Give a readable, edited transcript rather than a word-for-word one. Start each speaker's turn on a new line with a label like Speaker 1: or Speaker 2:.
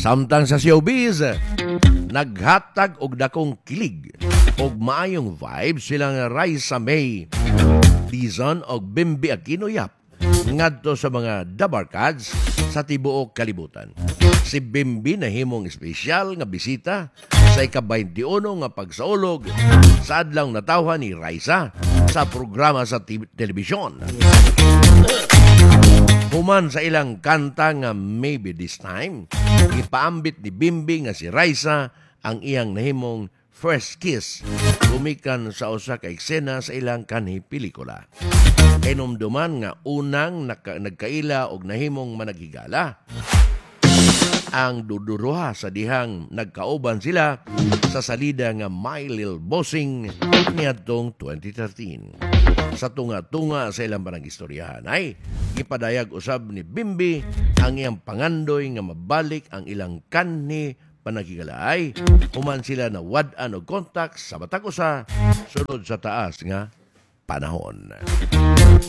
Speaker 1: Samtang sa showbiz, naghatag og dakong kilig og maayong vibes silang Raisa May Dizon og Bimbi Aquino Yap ngadto sa mga dabarkads sa tibuok kalibutan. Si Bimbi nahimong espesyal nga bisita sa ika-21 nga pagsaulog sa adlang natawhan ni Raisa sa programa sa telebisyon. Human sa ilang kanta nga Maybe This Time, ipaambit ni Bimbi nga si Raisa ang iyang nahimong first kiss gumikan sa usa ka eksena sa ilang kanhi pelikula. Hinumduman nga unang nagkaila og nahimong managhigala ang duduruha sa dihang nagkauban sila sa salida nga My Lil Bossing niadtong 2013. Sa tunga-tunga sa ilang panagistoryahan ay ipadayag usab ni Bimbi ang iyang pangandoy nga mabalik ang ilang kanhi panagigalaay human sila na wad-an og kontak sa matag usa sunod sa taas nga panahon.